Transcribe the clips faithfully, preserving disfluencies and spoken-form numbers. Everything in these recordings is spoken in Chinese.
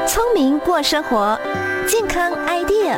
聪明过生活，健康 idea。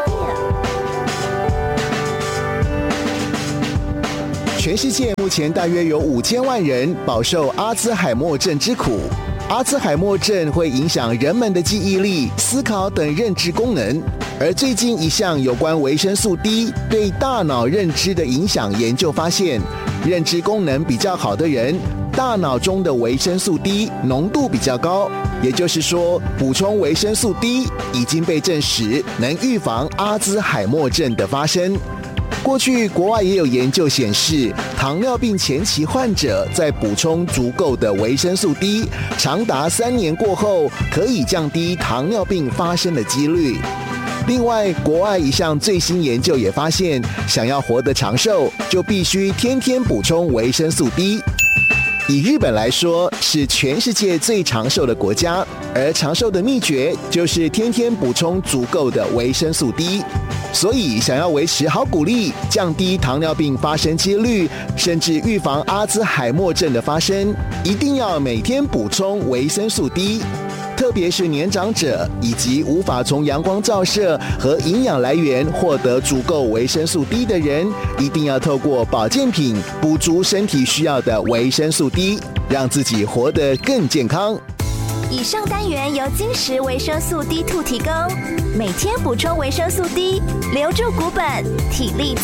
全世界目前大约有五千万人饱受阿兹海默症之苦。阿兹海默症会影响人们的记忆力、思考等认知功能。而最近一项有关维生素 D 对大脑认知的影响研究发现，认知功能比较好的人，大脑中的维生素 D 浓度比较高。也就是说，补充维生素 D 已经被证实能预防阿兹海默症的发生。过去国外也有研究显示，糖尿病前期患者在补充足够的维生素 D， 长达三年过后，可以降低糖尿病发生的几率。另外，国外一项最新研究也发现，想要活得长寿，就必须天天补充维生素 D。以日本来说，是全世界最长寿的国家，而长寿的秘诀就是天天补充足够的维生素 D。所以，想要维持好骨力，降低糖尿病发生几率，甚至预防阿兹海默症的发生，一定要每天补充维生素 D。特别是年长者以及无法从阳光照射和营养来源获得足够维生素 D 的人，一定要透过保健品补足身体需要的维生素 D， 让自己活得更健康。 以上单元由金石维生素 D 二 提供，每天补充维生素 D， 留住骨本，体力